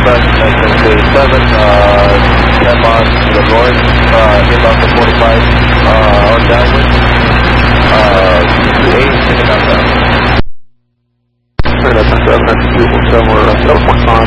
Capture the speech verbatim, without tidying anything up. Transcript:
dispatch, nineteen eighty-seven, uh, ten miles to the north, uh, inbound for forty-five, uh, on downwind, uh, two eight, taking out down. Straight up, seven, two, seven, we're, uh, seven point five.